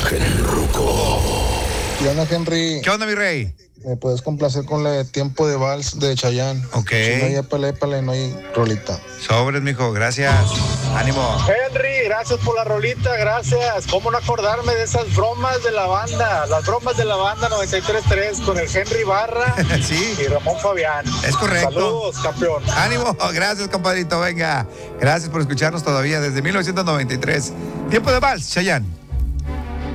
imagen, ruco. ¿Qué onda, Henry? ¿Qué onda, mi rey? ¿Me puedes complacer con la de Tiempo de Vals de Chayanne? Ok. Si no hay épale, no hay rolita. Sobres, mijo, gracias. Ánimo. Henry, gracias por la rolita, gracias. ¿Cómo no acordarme de esas bromas de la banda? Las bromas de la banda 93.3 con el Henry Barra Sí. y Ramón Fabián. Es correcto. Saludos, campeón. Ánimo, gracias, compadrito, venga. Gracias por escucharnos todavía desde 1993. Tiempo de Vals, Chayanne.